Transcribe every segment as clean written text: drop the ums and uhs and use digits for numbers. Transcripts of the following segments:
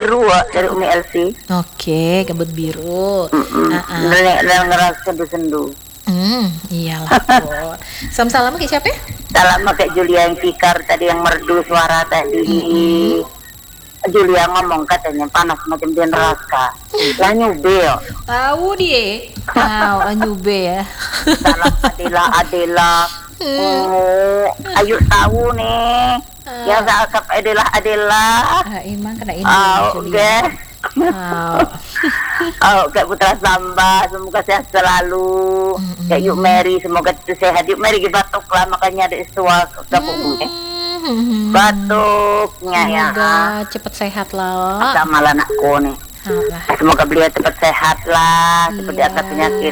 biru dari Umi Elsi. Oke, kabut biru. Dan ngerasa sendu-sendu. Iyalah pon. Salam-salam ke siapa ya? Salam kayak Julia yang tikar tadi yang merdu suara tadi. Julia ngomong katanya panas macam dia neraka. Lah nyube yo. Tahu dia. Tahu nyube ya. Salam Adela. Ayo tahu nih. Yang zakap Adela. Iman kena ini. Oke. Kayak Putra Samba semoga sehat selalu. Kayak Yuk Mary semoga itu sehat. Yuk Mary batuk lah makanya ada istiwa dapur batuknya ya. Semoga cepet sehat lah. Sama lah anakku nih. Semoga beliau cepat sehat lah, seperti akad penyakit.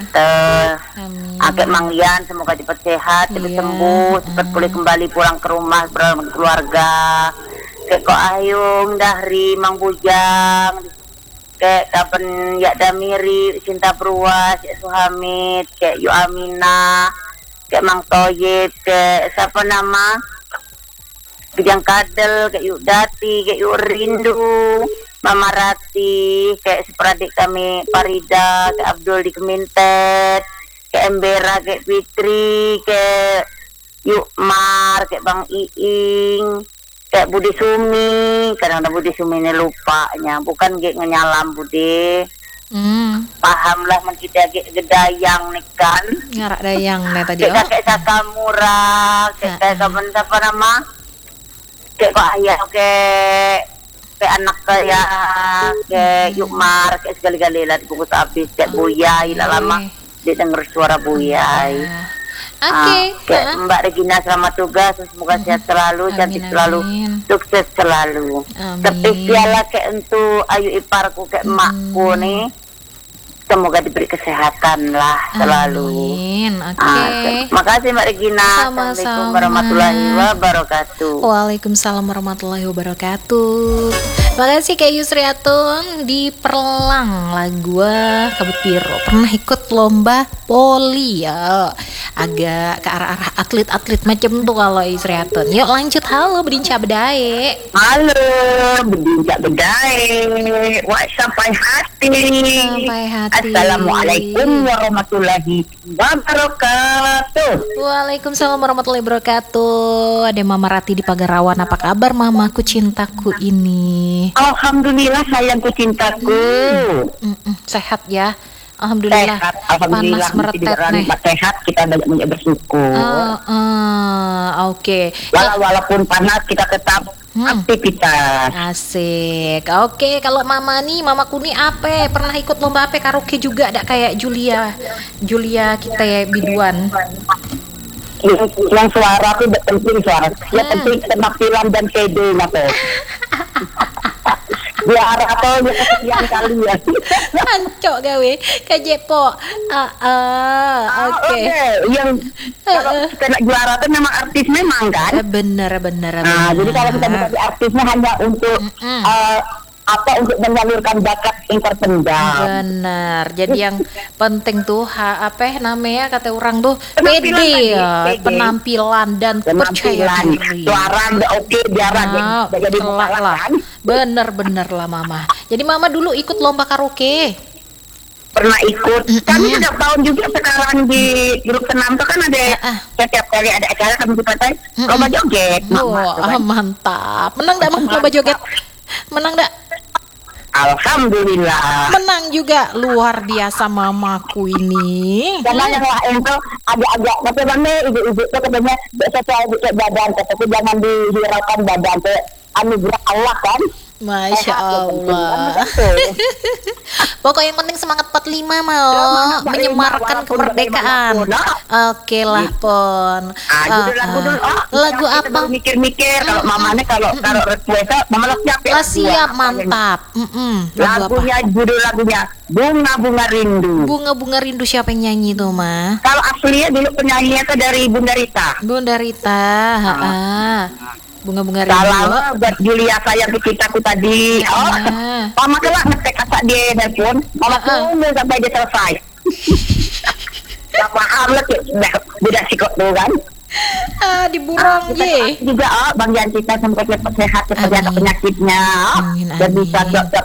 Akad Mangyan semoga cepat sehat, cepat sembuh, cepat pulih kembali pulang ke rumah berkeluarga. Kayak Ko Ayung, Dahri, Mang Bujang, kayak kapan ya Damiri, Cinta Pruas, ya Suhamid, kayak Yu Amina, kayak Mang Toyib, kayak siapa nama? Bijang Kadel, kayak Yuk Dati, kayak Yuk Rindu, Mama Rati, kayak seperadik kami Farida, kayak Abdul di Kemintet, kayak Embera, kayak Fitri, kayak Yuk Mar, kayak Bang Iing, kayak Budi Sumi. Kadang-kadang Budi Sumi ini lupanya, bukan kayak ngenyalam Budi. Paham lah kita gedayang nih kan. Ngarak dayang nih tadi. Kayak Sakamura, kayak kapan siapa nama? Kayak Pak Ayah, kayak anak saya, kayak Yukmar, kayak sekali-kali lah dibungkus habis, kayak Buyai lah lama dia denger suara Buyai. Kayak Mbak Regina selamat tugas, semoga sehat selalu, cantik selalu, sukses selalu. Spesial lah kayak untuk ayu iparku, kayak emakku nih. Semoga diberi kesehatan lah selalu. Amin. Makasih Mbak Regina. Sama-sama. Assalamualaikum warahmatullahi wabarakatuh. Waalaikumsalam warahmatullahi wabarakatuh. Makasih kayak Yusriatun di Perlang lagu Kabut Biru. Pernah ikut lomba poli ya. Agak ke arah-arah atlet-atlet macam tuh kalau Yusriatun. Yuk lanjut, halo Berinca Bedae. Halo Berinca Bedae. Wah sampai hati. Assalamualaikum warahmatullahi wabarakatuh. Waalaikumsalam warahmatullahi wabarakatuh. Ada Mama Rati di Pagarawan. Apa kabar mamaku cintaku ini? Alhamdulillah sayangku cintaku. Sehat ya. Alhamdulillah. Sehat, alhamdulillah. Panas meretet nih. Sehat kita banyak bersyukur. Oke. Walaupun panas kita tetap aktivitas. Asik. Oke, kalau mamaku nih apa? Pernah ikut lomba apa? Karaoke juga ada kayak Julia kita biduan. Yang suara tuh penting suara. Yang penting penampilan dan CD-nya tuh. Biar atau yang kali ya. Hancok gawe kajepo. Oke. Yang kalau kita nak juara tuh memang artis memang kan. Bener. Jadi kalau kita bukan artisnya hanya untuk untuk menyalurkan bakat yang terpendam. Bener. Jadi yang penting tuh namanya kata orang tuh pede ya, penampilan dan percaya diri. Suara udah oke biar jadi lah. Bener lah mama. Jadi mama dulu ikut lomba karaoke. Pernah ikut. Kami setiap tahun juga sekarang di grup senam tuh kan ada setiap kali ada acara kami di pantai lomba joget. Mantap. Menang enggak lomba joget? Menang enggak? Alhamdulillah. Menang juga, luar biasa mamaku ini. Karena yang lain tuh agak-agak bagaimana ibu-ibu tuh katanya sesuai badan, tapi jangan dihiraukan badan tuh anugerah Allah kan. Masya Allah. Pokoknya yang penting semangat 45 mau menyemarakkan kemerdekaan. Oke lah Pon. Lagu apa? Mikir-mikir kalau mamanya kalau request mama siap mantap. Lagunya judul lagunya Bunga-bunga Rindu. Bunga-bunga Rindu siapa yang nyanyi tuh Ma? Kalau aslinya dulu penyanyinya tuh dari Bunda Rita. Bunga-bunga Rindu. Salam buat Julia sayang cintaku tadi. Mama kelak ngetek kasak dia nelpon. Mama tunggu sampai dia selesai. Gak paham lah beda sikot tuh kan. Diburang ye. Juga Bang Jan kita semoga cepat sehat, cepat jatuh penyakitnya. Dan bisa